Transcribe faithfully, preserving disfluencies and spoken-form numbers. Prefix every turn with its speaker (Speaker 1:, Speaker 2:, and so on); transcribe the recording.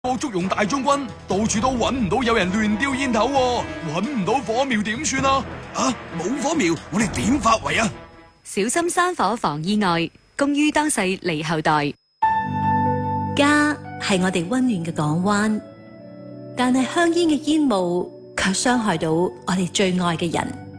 Speaker 1: 個祝融大將軍到處都揾唔到有人亂丟煙頭喎，揾唔到火苗點算啊？
Speaker 2: 啊，冇火苗，我哋點發圍啊？
Speaker 3: 小心山火防意外，公於當世離後代。
Speaker 4: 家係我哋溫暖嘅港灣，但係香煙嘅煙霧卻傷害到我哋最愛嘅人。